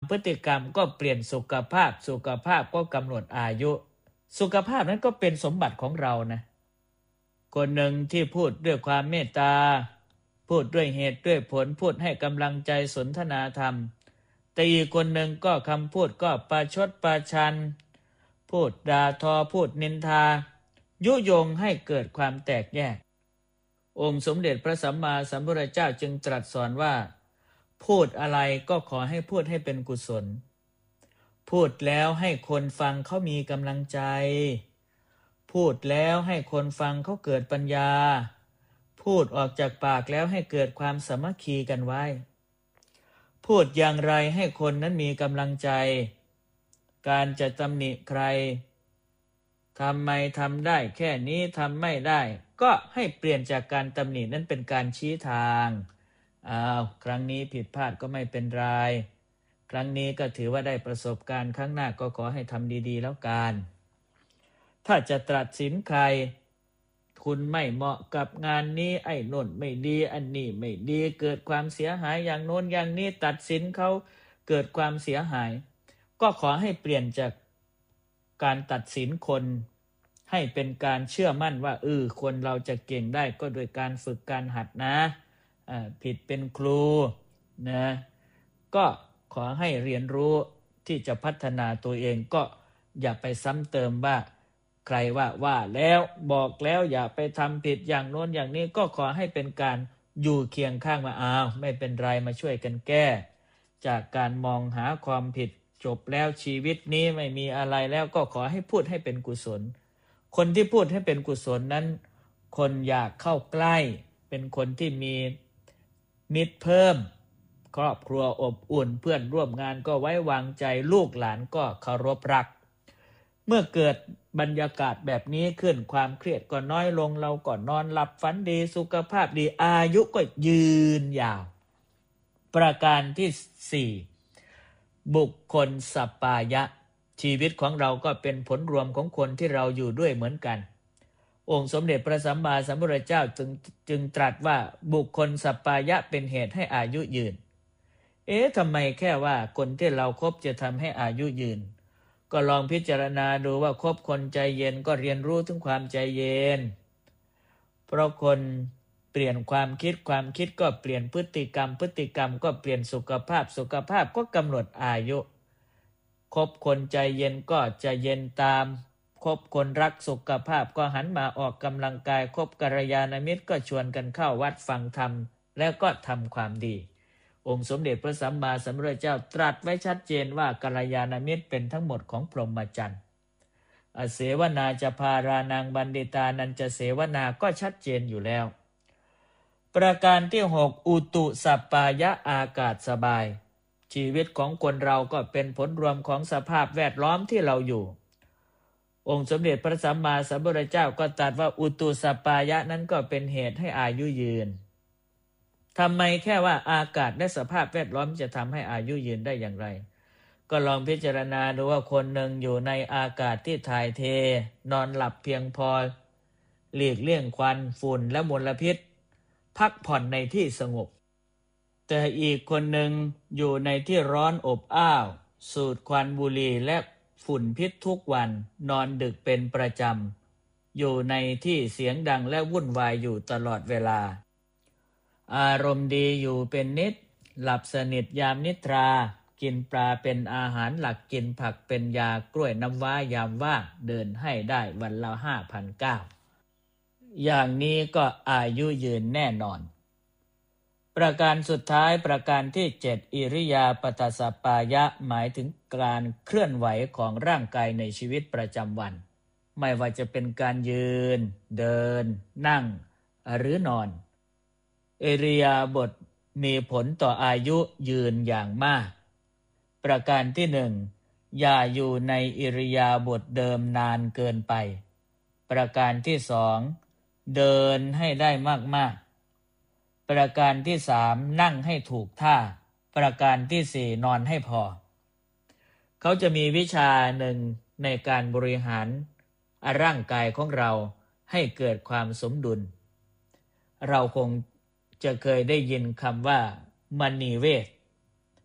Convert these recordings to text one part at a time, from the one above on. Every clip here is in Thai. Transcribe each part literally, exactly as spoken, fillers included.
พฤติกรรมก็เปลี่ยนสุขภาพสุขภาพก็กำหนดอายุสุขภาพนั้นก็เป็นสมบัติของเรานะคนหนึ่งที่พูดด้วยความเมตตาพูดด้วยเหตุด้วยผลพูดให้กำลังใจสนทนาธรรมแต่อีกคนหนึ่งก็คำพูดก็ประชดประชันพูดด่าทอพูดนินทายุยงให้เกิดความแตกแยกองค์สมเด็จพระสัมมาสัมพุทธเจ้าจึงตรัสสอนว่าพูดอะไรก็ขอให้พูดให้เป็นกุศลพูดแล้วให้คนฟังเขามีกำลังใจพูดแล้วให้คนฟังเขาเกิดปัญญาพูดออกจากปากแล้วให้เกิดความสามัคคีกันไว้พูดอย่างไรให้คนนั้นมีกำลังใจการจะตำหนิใครทำไมทำได้แค่นี้ทำไม่ได้ก็ให้เปลี่ยนจากการตำหนินั้นเป็นการชี้ทางอ้าวครั้งนี้ผิดพลาดก็ไม่เป็นไรครั้งนี้ก็ถือว่าได้ประสบการณ์ครั้งหน้าก็ขอให้ทำดีๆแล้วกันถ้าจะตรัสสินใครคุณไม่เหมาะกับงานนี้ไอ้โน่นไม่ดีอันนี้ไม่ดีเกิดความเสียหายอย่างโน้นอย่างนี้ตัดสินเขาเกิดความเสียหายก็ขอให้เปลี่ยนจากการตัดสินคนให้เป็นการเชื่อมั่นว่าเออคนเราจะเก่งได้ก็โดยการฝึกการหัดนะผิดเป็นครูนะก็ขอให้เรียนรู้ที่จะพัฒนาตัวเองก็อย่าไปซ้ำเติมว่าใครว่าว่าแล้วบอกแล้วอย่าไปทำผิดอย่างโน้นอย่างนี้ก็ขอให้เป็นการอยู่เคียงข้างมาอ้าวไม่เป็นไรมาช่วยกันแก้จากการมองหาความผิดจบแล้วชีวิตนี้ไม่มีอะไรแล้วก็ขอให้พูดให้เป็นกุศลคนที่พูดให้เป็นกุศลนั้นคนอยากเข้าใกล้เป็นคนที่มีมิตรเพิ่มครอบครัวอบอุ่นเพื่อนร่วมงานก็ไว้วางใจลูกหลานก็เคารพรักเมื่อเกิดบรรยากาศแบบนี้ขึ้นความเครียดก็น้อยลงเราก็นอนหลับฝันดีสุขภาพดีอายุก็ยืนยาวประการที่สี่บุคคลสัปปายะชีวิตของเราก็เป็นผลรวมของคนที่เราอยู่ด้วยเหมือนกันองค์สมเด็จพระสัมมาสัมพุทธเจ้าจึงจึงตรัสว่าบุคคลสัปปายะเป็นเหตุให้อายุยืนเอ๊ะทำไมแค่ว่าคนที่เราคบจะทำให้อายุยืนก็ลองพิจารณาดูว่าคบคนใจเย็นก็เรียนรู้ถึงความใจเย็นเพราะคนเปลี่ยนความคิดความคิดก็เปลี่ยนพฤติกรรมพฤติกรรมก็เปลี่ยนสุขภาพสุขภาพก็กำหนดอายุคบคนใจเย็นก็จะเย็นตามคบคนรักสุขภาพก็หันมาออกกำลังกายคบกัลยาณมิตรก็ชวนกันเข้าวัดฟังธรรมแล้วก็ทำความดีองค์สมเด็จพระสัมมาสัมพุทธเจ้าตรัสไว้ชัดเจนว่ากัลยาณมิตรเป็นทั้งหมดของพรหมจรรย์อเสวนาจะพารานังบัณฑิตานันจะเสวนาก็ชัดเจนอยู่แล้วประการที่หกอุตุสัปปายะอากาศสบายชีวิตของคนเราก็เป็นผลรวมของสภาพแวดล้อมที่เราอยู่องค์สมเด็จพระสัมมาสัมพุทธเจ้าก็ตรัสว่าอุตุสัปปายะนั้นก็เป็นเหตุให้อายุยืนทำไมแค่ว่าอากาศและสภาพแวดล้อมจะทำให้อายุยืนได้อย่างไรก็ลองพิจารณาดูว่าคนหนึ่งอยู่ในอากาศที่ถ่ายเทนอนหลับเพียงพอหลีกเลี่ยงควันฝุ่นและมลพิษพักผ่อนในที่สงบแต่อีกคนหนึ่งอยู่ในที่ร้อนอบอ้าวสูดควันบุหรี่และฝุ่นพิษทุกวันนอนดึกเป็นประจำอยู่ในที่เสียงดังและวุ่นวายอยู่ตลอดเวลาอารมณ์ดีอยู่เป็นนิดหลับสนิทยามนิทรากินปลาเป็นอาหารหลักกินผักเป็นยากล้วยน้ำว้ายามว่างเดินให้ได้วันละห้าพันเก้าอย่างนี้ก็อายุยืนแน่นอนประการสุดท้ายประการที่เจ็ดอิริยาปถสัปปายะหมายถึงการเคลื่อนไหวของร่างกายในชีวิตประจำวันไม่ว่าจะเป็นการยืนเดินนั่งหรือนอนอิริยาบถมีผลต่ออายุยืนอย่างมากประการที่หนึ่งอย่าอยู่ในอิริยาบถเดิมนานเกินไปประการที่สองเดินให้ได้มากๆประการที่สามนั่งให้ถูกท่าประการที่สี่นอนให้พอเขาจะมีวิชาหนึ่งในการบริหารร่างกายของเราให้เกิดความสมดุลเราคงจะเคยได้ยินคำว่ามณีเวท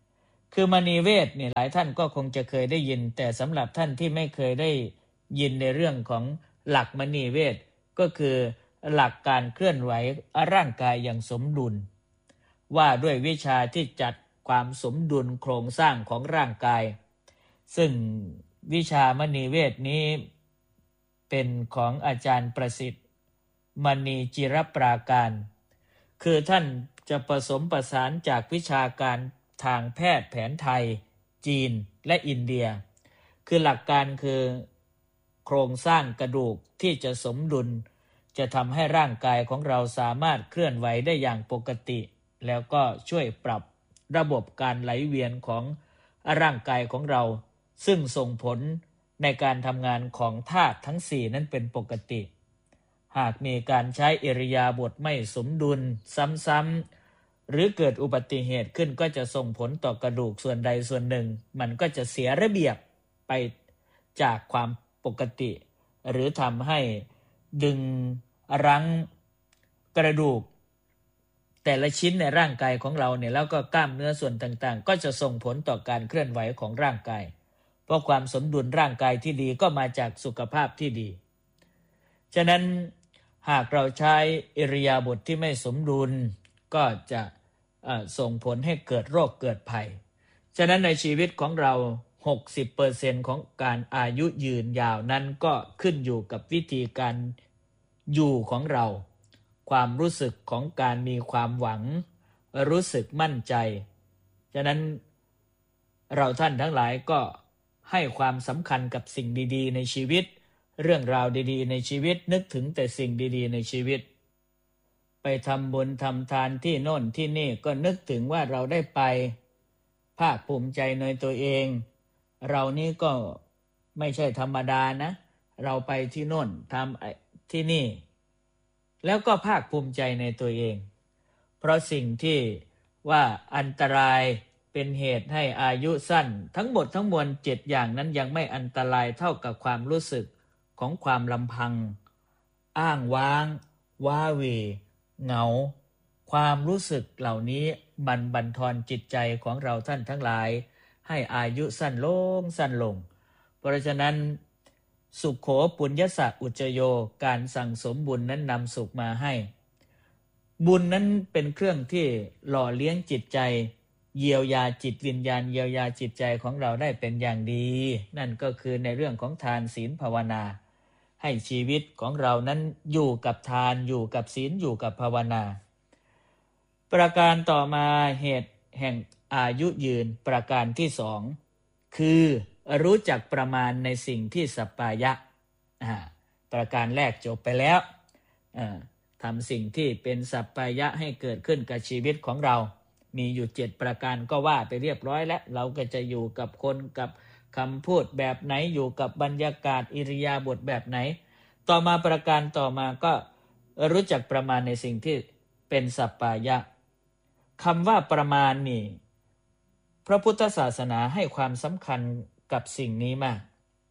คือมณีเวทเนี่ยหลายท่านก็คงจะเคยได้ยินแต่สำหรับท่านที่ไม่เคยได้ยินในเรื่องของหลักมณีเวทก็คือหลักการเคลื่อนไหวร่างกายอย่างสมดุลว่าด้วยวิชาที่จัดความสมดุลโครงสร้างของร่างกายซึ่งวิชามณีเวทนี้เป็นของอาจารย์ประสิทธิ์มณีจิรปราการคือท่านจะผสมประสานจากวิชาการทางแพทย์แผนไทยจีนและอินเดียคือหลักการคือโครงสร้างกระดูกที่จะสมดุลจะทำให้ร่างกายของเราสามารถเคลื่อนไหวได้อย่างปกติแล้วก็ช่วยปรับระบบการไหลเวียนของร่างกายของเราซึ่งส่งผลในการทำงานของธาตุทั้งสี่นั้นเป็นปกติหากมีการใช้อิริยาบถไม่สมดุลซ้ำๆหรือเกิดอุบัติเหตุขึ้นก็จะส่งผลต่อกระดูกส่วนใดส่วนหนึ่งมันก็จะเสียระเบียบไปจากความปกติหรือทำให้ดึงรั้งกระดูกแต่ละชิ้นในร่างกายของเราเนี่ยแล้วก็กล้ามเนื้อส่วนต่างๆก็จะส่งผลต่อการเคลื่อนไหวของร่างกายเพราะความสมดุลร่างกายที่ดีก็มาจากสุขภาพที่ดีฉะนั้นหากเราใช้อิริยาบถที่ไม่สมดุลก็จะส่งผลให้เกิดโรคเกิดภัยฉะนั้นในชีวิตของเรา หกสิบเปอร์เซ็นต์ ของการอายุยืนยาวนั้นก็ขึ้นอยู่กับวิธีการอยู่ของเราความรู้สึกของการมีความหวังรู้สึกมั่นใจฉะนั้นเราท่านทั้งหลายก็ให้ความสำคัญกับสิ่งดีๆในชีวิตเรื่องราวดีๆในชีวิตนึกถึงแต่สิ่งดีๆในชีวิตไปทำบุญทำทานที่โน่นที่นี่ก็นึกถึงว่าเราได้ไปภาคภูมิใจในตัวเองเรานี่ก็ไม่ใช่ธรรมดานะเราไปที่โน่นทำที่นี่แล้วก็ภาคภูมิใจในตัวเองเพราะสิ่งที่ว่าอันตรายเป็นเหตุให้อายุสั้นทั้งหมดทั้งมวลเจ็ดอย่างนั้นยังไม่อันตรายเท่ากับความรู้สึกของความลำพังอ้างว้างว้าเหวเหงาความรู้สึกเหล่านี้มันบั่นทอนจิตใจของเราท่านทั้งหลายให้อายุสั้นลงสั้นลงเพราะฉะนั้นสุขโขปุญญสะอุจจโยการสั่งสมบุญนั้นนำสุขมาให้บุญนั้นเป็นเครื่องที่หล่อเลี้ยงจิตใจเยียวยาจิตวิญญาณเยียวยาจิตใจของเราได้เป็นอย่างดีนั่นก็คือในเรื่องของทานศีลภาวนาให้ชีวิตของเรานั้นอยู่กับทานอยู่กับศีลอยู่กับภาวนาประการต่อมาเหตุแห่งอายุยืนประการที่สองคือรู้จักประมาณในสิ่งที่สัปปายะประการแรกจบไปแล้วทำสิ่งที่เป็นสัปปายะให้เกิดขึ้นกับชีวิตของเรามีอยู่เจ็ดประการก็ว่าไปเรียบร้อยแล้วเราก็จะอยู่กับคนกับคำพูดแบบไหนอยู่กับบรรยากาศอิริยาบถแบบไหนต่อมาประการต่อมาก็รู้จักประมาณในสิ่งที่เป็นสัปปายะคำว่าประมาณนี่พระพุทธศาสนาให้ความสำคัญกับสิ่งนี้มาก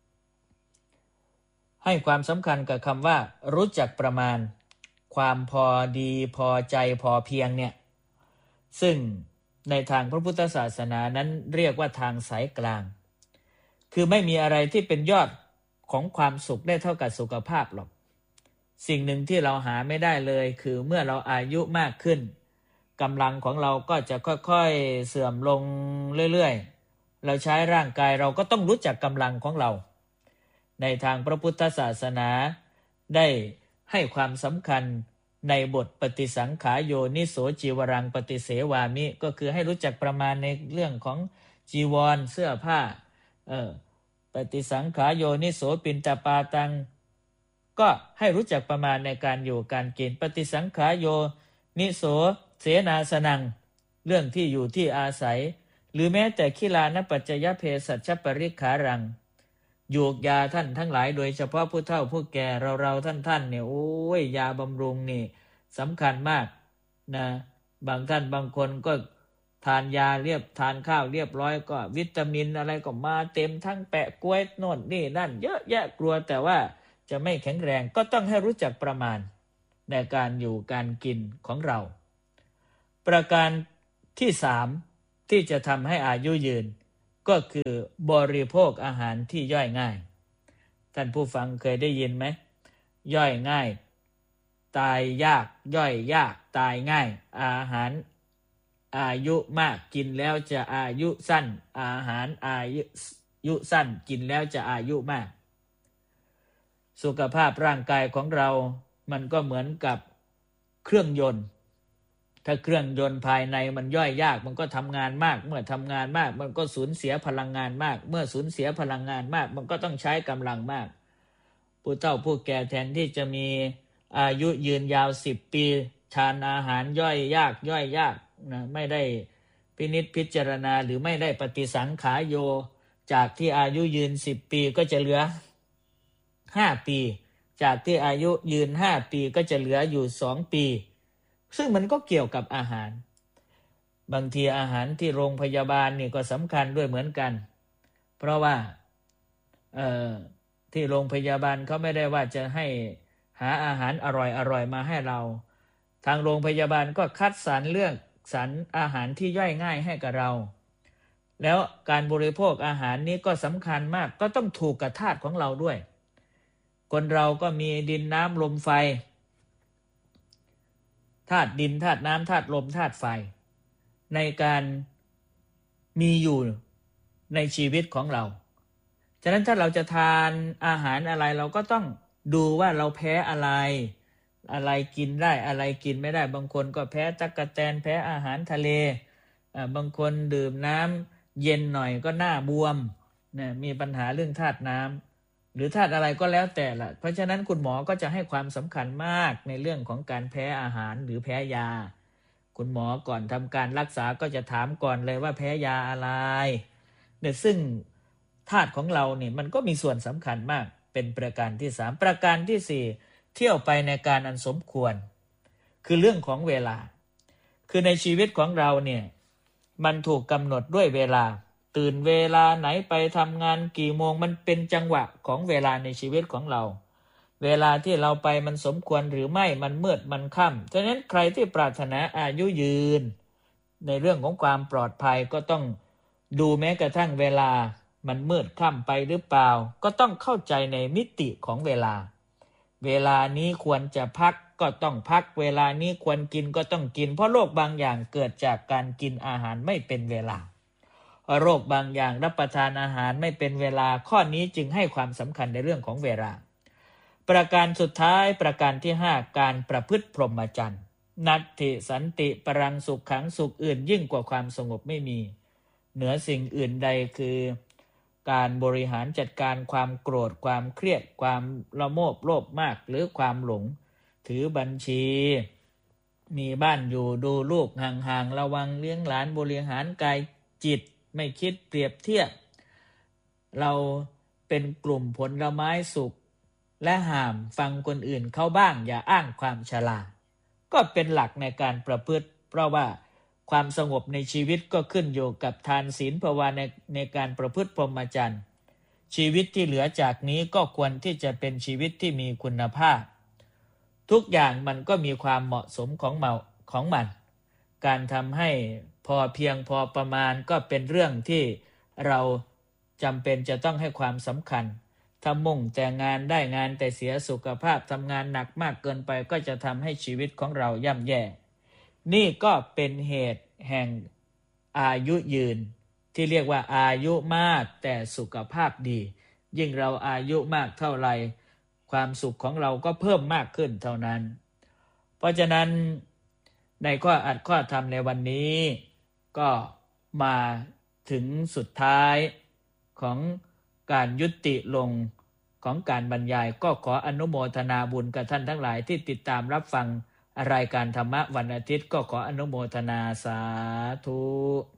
ให้ความสำคัญกับคำว่ารู้จักประมาณความพอดีพอใจพอเพียงเนี่ยซึ่งในทางพระพุทธศาสนานั้นเรียกว่าทางสายกลางคือไม่มีอะไรที่เป็นยอดของความสุขได้เท่ากับสุขภาพหรอกสิ่งหนึ่งที่เราหาไม่ได้เลยคือเมื่อเราอายุมากขึ้นกำลังของเราก็จะค่อยๆเสื่อมลงเรื่อยๆเราใช้ร่างกายเราก็ต้องรู้จักกำลังของเราในทางพระพุทธศาสนาได้ให้ความสำคัญในบทปฏิสังขายโยนิโสจีวรังปฏิเสวามิก็คือให้รู้จักประมาณในเรื่องของจีวรเสื้อผ้าเออปฏิสังขายโยนิโสปิณตปาตังก็ให้รู้จักประมาณในการอยู่การกินปฏิสังขายโยนิโสเสนาสนังเรื่องที่อยู่ที่อาศัยหรือแม้แต่ขิลานปัจจยเภสัชปริขารังยูกยาท่านทั้งหลายโดยเฉพาะผู้เฒ่าผู้แก่เราเราท่านท่านเนี่ยโอ้ยยาบำรุงนี่สำคัญมากนะบางท่านบางคนก็ทานยาเรียบทานข้าวเรียบร้อยก็วิตามินอะไรก็มาเต็มทั้งแปะกล้วยโน่นนี่นั่นเยอะแยะกลัวแต่ว่าจะไม่แข็งแรงก็ต้องให้รู้จักประมาณในการอยู่การกินของเราประการที่สามที่จะทำให้อายุยืนก็คือบริโภคอาหารที่ย่อยง่ายท่านผู้ฟังเคยได้ยินไหมย่อยง่ายตายยากย่อยยากตายง่ายอาหารอายุมากกินแล้วจะอายุสั้นอาหารอายุสั้นกินแล้วจะอายุมากสุขภาพร่างกายของเรามันก็เหมือนกับเครื่องยนต์ถ้าเครื่องยนต์ภายในมันย่อยยากมันก็ทำงานมากเมื่อทำงานมากมันก็สูญเสียพลังงานมากเมื่อสูญเสียพลังงานมากมันก็ต้องใช้กำลังมากผู้เฒ่าผู้แก่แทนที่จะมีอายุยืนยาวสิบปีทานอาหารย่อยยากย่อยยากนะไม่ได้พินิจพิจารณาหรือไม่ได้ปฏิสังขารโยจากที่อายุยืนสิบปีก็จะเหลือห้าปีจากที่อายุยืนห้าปีก็จะเหลืออยู่สองปีซึ่งมันก็เกี่ยวกับอาหารบางทีอาหารที่โรงพยาบาลนี่ก็สำคัญด้วยเหมือนกันเพราะว่าเอ่อที่โรงพยาบาลเขาไม่ได้ว่าจะให้หาอาหารอร่อยๆมาให้เราทางโรงพยาบาลก็คัดสรรเลือกสรรอาหารที่ย่อยง่ายให้กับเราแล้วการบริโภคอาหารนี้ก็สำคัญมากก็ต้องถูกกับธาตุของเราด้วยคนเราก็มีดินน้ำลมไฟธาตุดินธาตุน้ำธาตุลมธาตุไฟในการมีอยู่ในชีวิตของเราฉะนั้นถ้าเราจะทานอาหารอะไรเราก็ต้องดูว่าเราแพ้อะไรอะไรกินได้อะไรกินไม่ได้บางคนก็แพ้ตั๊กแตนแพ้อาหารทะเลอ่าบางคนดื่มน้ำเย็นหน่อยก็หน้าบวมเนี่ยมีปัญหาเรื่องธาตุน้ำหรือธาตุอะไรก็แล้วแต่ละเพราะฉะนั้นคุณหมอก็จะให้ความสำคัญมากในเรื่องของการแพ้อาหารหรือแพ้ยาคุณหมอก่อนทำการรักษาก็จะถามก่อนเลยว่าแพ้ยาอะไรเนี่ยซึ่งธาตุของเราเนี่ยมันก็มีส่วนสำคัญมากเป็นประการที่สามประการที่สี่เที่ยวไปในการอันสมควรคือเรื่องของเวลาคือในชีวิตของเราเนี่ยมันถูกกำหนดด้วยเวลาตื่นเวลาไหนไปทำงานกี่โมงมันเป็นจังหวะของเวลาในชีวิตของเราเวลาที่เราไปมันสมควรหรือไม่มันมืดมันค่ำฉะนั้นใครที่ปรารถนาอายุยืนในเรื่องของความปลอดภัยก็ต้องดูแม้กระทั่งเวลามันมืดค่ำไปหรือเปล่าก็ต้องเข้าใจในมิติของเวลาเวลานี้ควรจะพักก็ต้องพักเวลานี้ควรกินก็ต้องกินเพราะโรคบางอย่างเกิดจากการกินอาหารไม่เป็นเวลาโรคบางอย่างรับประทานอาหารไม่เป็นเวลาข้อนี้จึงให้ความสำคัญในเรื่องของเวลาประการสุดท้ายประการที่ห้าการประพฤติพรหมจรรย์นัตถิสันติปรังสุขขังสุขอื่นยิ่งกว่าความสงบไม่มีเหนือสิ่งอื่นใดคือการบริหารจัดการความโกรธความเครียดความละโมบโลภมากหรือความหลงถือบัญชีมีบ้านอยู่ดูลูกห่างๆระวังเลี้ยงหลานบริหารกายจิตไม่คิดเปรียบเทียบเราเป็นกลุ่มผลไม้สุขและห้ามฟังคนอื่นเขาบ้างอย่าอ้างความฉลาดก็เป็นหลักในการประพฤติเพราะว่าความสงบในชีวิตก็ขึ้นอยู่กับทานศีลภาวนาในในการประพฤติพรหมจรรย์ชีวิตที่เหลือจากนี้ก็ควรที่จะเป็นชีวิตที่มีคุณภาพทุกอย่างมันก็มีความเหมาะสมของมันของมันการทำให้พอเพียงพอประมาณก็เป็นเรื่องที่เราจำเป็นจะต้องให้ความสำคัญถ้ามุ่งแต่งานได้งานแต่เสียสุขภาพทำงานหนักมากเกินไปก็จะทำให้ชีวิตของเราย่ำแย่นี่ก็เป็นเหตุแห่งอายุยืนที่เรียกว่าอายุมากแต่สุขภาพดียิ่งเราอายุมากเท่าไหร่ความสุขของเราก็เพิ่มมากขึ้นเท่านั้นเพราะฉะนั้นในข้ออัดข้อธรรมในวันนี้ก็มาถึงสุดท้ายของการยุติลงของการบรรยายก็ขออนุโมทนาบุญกับท่านทั้งหลายที่ติดตามรับฟังรายการธรรมะวันอาทิตย์ก็ขออนุโมทนาสาธุ